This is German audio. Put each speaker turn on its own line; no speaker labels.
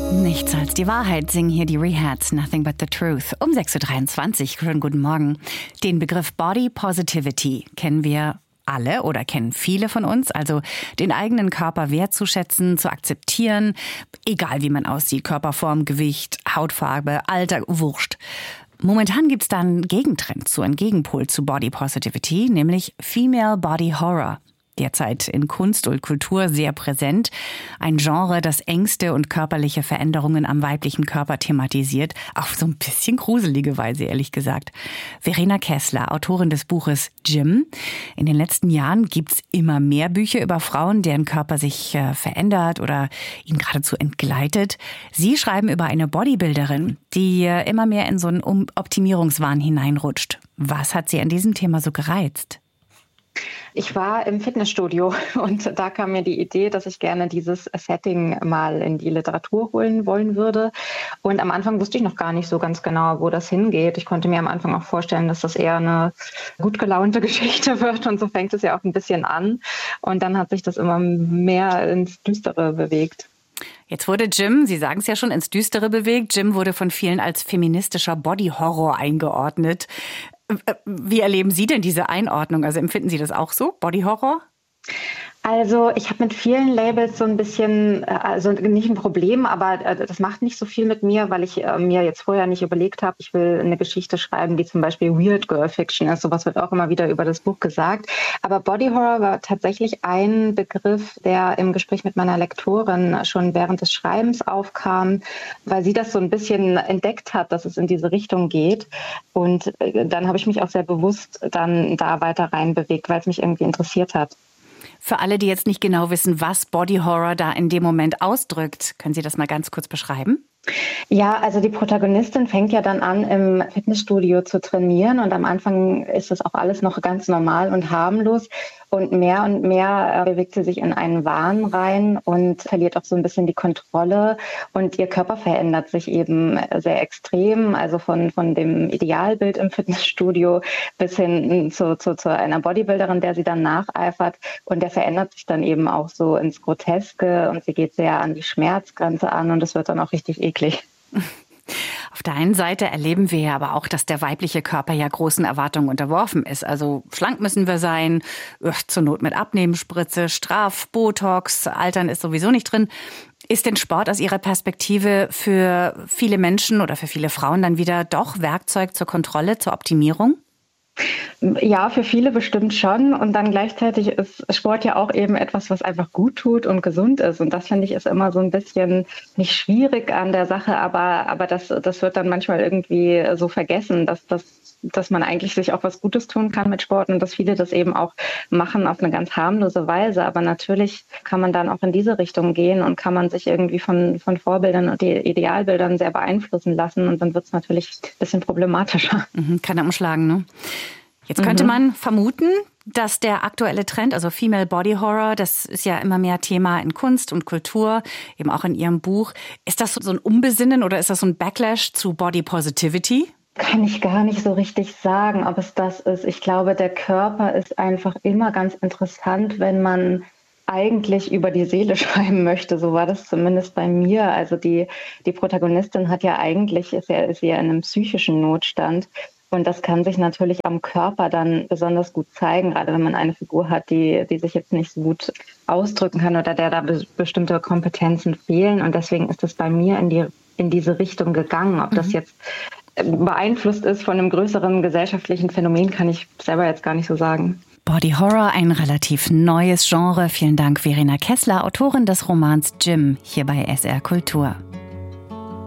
Nichts als die Wahrheit, singen hier die Rehats, Nothing but the Truth. Um 6.23 Uhr, schönen guten Morgen. Den Begriff Body Positivity kennen wir alle oder kennen viele von uns, also den eigenen Körper wertzuschätzen, zu akzeptieren, egal wie man aussieht, Körperform, Gewicht, Hautfarbe, Alter, wurscht. Momentan gibt's da einen Gegentrend einen Gegenpol zu Body Positivity, nämlich Female Body Horror. Derzeit in Kunst und Kultur sehr präsent. Ein Genre, das Ängste und körperliche Veränderungen am weiblichen Körper thematisiert. Auf so ein bisschen gruselige Weise, ehrlich gesagt. Verena Kessler, Autorin des Buches Gym. In den letzten Jahren gibt's immer mehr Bücher über Frauen, deren Körper sich verändert oder ihnen geradezu entgleitet. Sie schreiben über eine Bodybuilderin, die immer mehr in so einen Optimierungswahn hineinrutscht. Was hat sie an diesem Thema so gereizt?
Ich war im Fitnessstudio und da kam mir die Idee, dass ich gerne dieses Setting mal in die Literatur holen wollen würde. Und am Anfang wusste ich noch gar nicht so ganz genau, wo das hingeht. Ich konnte mir am Anfang auch vorstellen, dass das eher eine gut gelaunte Geschichte wird und so fängt es ja auch ein bisschen an. Und dann hat sich das immer mehr ins Düstere bewegt.
Jetzt wurde Gym, Sie sagen es ja schon, ins Düstere bewegt. Gym wurde von vielen als feministischer Body-Horror eingeordnet. Wie erleben Sie denn diese Einordnung? Also empfinden Sie das auch so, Body-Horror?
Also ich habe mit vielen Labels so ein bisschen, also nicht ein Problem, aber das macht nicht so viel mit mir, weil ich mir jetzt vorher nicht überlegt habe, ich will eine Geschichte schreiben, die zum Beispiel Weird Girl Fiction ist. Sowas wird auch immer wieder über das Buch gesagt. Aber Body Horror war tatsächlich ein Begriff, der im Gespräch mit meiner Lektorin schon während des Schreibens aufkam, weil sie das so ein bisschen entdeckt hat, dass es in diese Richtung geht. Und dann habe ich mich auch sehr bewusst dann da weiter reinbewegt, weil es mich irgendwie interessiert hat.
Für alle, die jetzt nicht genau wissen, was Body Horror da in dem Moment ausdrückt, können Sie das mal ganz kurz beschreiben?
Ja, also die Protagonistin fängt ja dann an, im Fitnessstudio zu trainieren und am Anfang ist das auch alles noch ganz normal und harmlos und mehr bewegt sie sich in einen Wahn rein und verliert auch so ein bisschen die Kontrolle und ihr Körper verändert sich eben sehr extrem, also von dem Idealbild im Fitnessstudio bis hin zu einer Bodybuilderin, der sie dann nacheifert und der verändert sich dann eben auch so ins Groteske und sie geht sehr an die Schmerzgrenze an und es wird dann auch richtig eklig.
Auf der einen Seite erleben wir ja aber auch, dass der weibliche Körper ja großen Erwartungen unterworfen ist. Also schlank müssen wir sein, zur Not mit Abnehmspritze, Straff, Botox, Altern ist sowieso nicht drin. Ist denn Sport aus Ihrer Perspektive für viele Menschen oder für viele Frauen dann wieder doch Werkzeug zur Kontrolle, zur Optimierung?
Ja, für viele bestimmt schon. Und dann gleichzeitig ist Sport ja auch eben etwas, was einfach gut tut und gesund ist. Und das finde ich ist immer so ein bisschen nicht schwierig an der Sache, aber das wird dann manchmal irgendwie so vergessen, dass man eigentlich sich auch was Gutes tun kann mit Sport und dass viele das eben auch machen auf eine ganz harmlose Weise. Aber natürlich kann man dann auch in diese Richtung gehen und kann man sich irgendwie von Vorbildern und Idealbildern sehr beeinflussen lassen. Und dann wird es natürlich ein bisschen problematischer.
Kann da umschlagen, ne? Jetzt könnte man vermuten, dass der aktuelle Trend, also Female Body Horror, das ist ja immer mehr Thema in Kunst und Kultur, eben auch in Ihrem Buch. Ist das so ein Umbesinnen oder ist das so ein Backlash zu Body Positivity?
Kann ich gar nicht so richtig sagen, ob es das ist. Ich glaube, der Körper ist einfach immer ganz interessant, wenn man eigentlich über die Seele schreiben möchte. So war das zumindest bei mir. Also die Protagonistin hat ja eigentlich, ist ja in einem psychischen Notstand. Und das kann sich natürlich am Körper dann besonders gut zeigen, gerade wenn man eine Figur hat, die sich jetzt nicht so gut ausdrücken kann oder der da bestimmte Kompetenzen fehlen. Und deswegen ist es bei mir in diese Richtung gegangen. Ob das jetzt beeinflusst ist von einem größeren gesellschaftlichen Phänomen, kann ich selber jetzt gar nicht so sagen.
Body Horror, ein relativ neues Genre. Vielen Dank, Verena Kessler, Autorin des Romans Gym, hier bei SR Kultur.